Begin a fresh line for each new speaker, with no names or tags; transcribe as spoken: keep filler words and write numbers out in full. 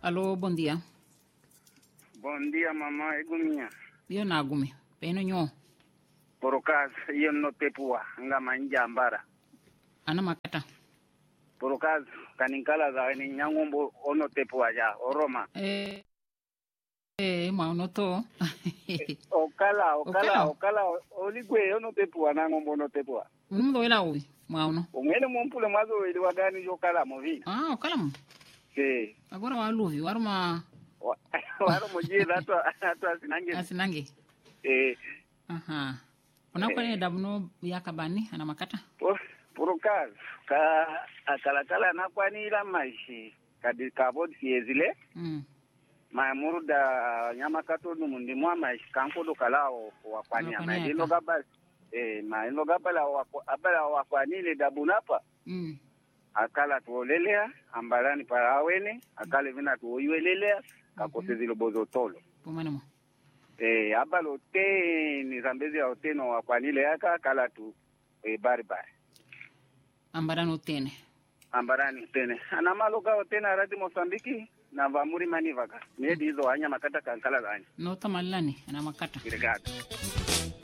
Alô, bom dia.
Bom dia, mamãe. Egumia.
Yo na gumi. Peno nyo.
Por acaso, eu não te pua. Nga manja ambara.
Ana makata.
Por acaso, kaninkala za ni nyangombo ono te pua ja. Oroma.
Eh, eh, ma ono to.
Okala, okala,
Okala.
okala. Oligwe ono te pua na ngombo ono te pua.
Unundo ila uwi. Ma ono.
Umene mumpule mazo ili wagani jokala movi.
Ah, okala mo.
Sí.
Agora wa luvi. Waru ma.
Waro mojira atwa atwa sinange.
Asinange.
Eh.
Aha. Unakwa ni dabuno ya kabani. Ana makata.
Por, por acaso, ka akalakala na kwanira maishi. Kadi kabod siezile.
Mm.
Ma muruda nyama kato numundi mwa maishi kankodo kalao wakwani ama
Wakwani
ino gaba eh ma ino gaba la abala wakwani le dabunapa.
Mm.
Akala tuolelea ambalani para awene akale vina tuoyelelea kakose zilobozo tolo.
Pomana mo.
Eh abalo te ni zambezi ya oteno wakwanile yaka kala tu e bari bari.
Ambarano tene.
Ambarani tene. Anamalo ka otena radi Mosambiki na vamuri manivaka. Niedi hizo hanya makata kankala zanya.
No tamalani. Ana makata.
Obrigado.